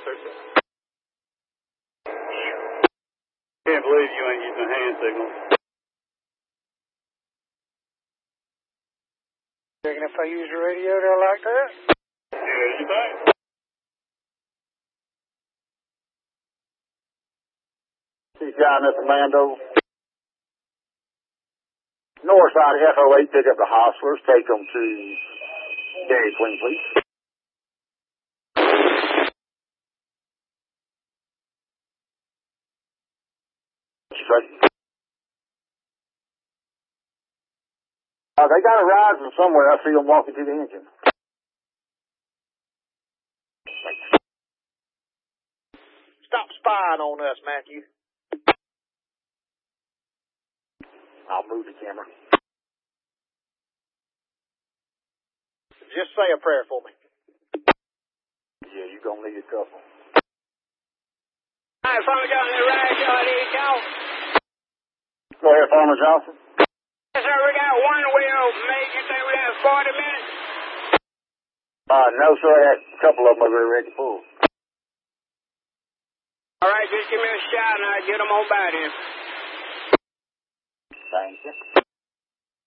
Can't believe you ain't using hand signals. Reckon if I use the radio, they'll like that? Yeah, you think? He's John, this Mando. North side of FO8, pick up the hostlers, take them to Dairy Queen, please. They got a ride from somewhere. I see them walking to the engine. Stop spying on us, Matthew. I'll move the camera. Just say a prayer for me. Yeah, you're going to need a couple. All right, Farmer Johnson, the ride, y'all need y'all. Go ahead, Farmer Johnson. Yes, sir, we got one wheel made. You think we have 40 minutes? No, sir. A couple of them are ready to pull. All right, just give me a shout and I'll get them on by then. Thank you.